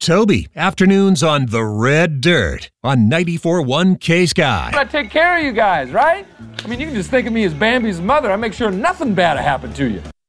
Toby, afternoons on The Red Dirt on 94.1 K-Sky. I take care of you guys, right? I mean, you can just think of me as Bambi's mother. I make sure nothing bad will happen to you.